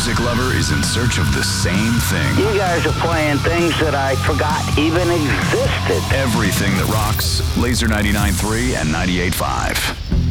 music lover is in search of the same thing. You guys are playing things that I forgot even existed. Everything that rocks. Laser 99.3 and 98.5.